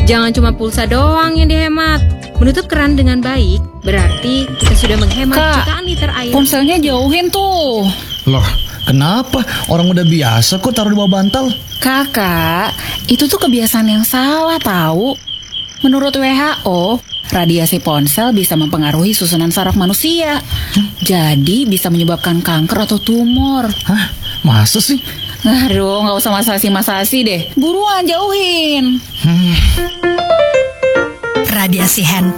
Jangan cuma pulsa doang yang dihemat. Menutup keran dengan baik berarti kita sudah menghemat jutaan liter air. Ponselnya jauhin tuh. Loh, kenapa? Orang udah biasa kok taruh di bawah bantal. Kakak, itu tuh kebiasaan yang salah tahu. Menurut WHO, radiasi ponsel bisa mempengaruhi susunan saraf manusia. Jadi bisa menyebabkan kanker atau tumor. Hah? Masa sih? Aduh, nggak usah masasi-masasi deh. Buruan jauhin. Radiasi handphone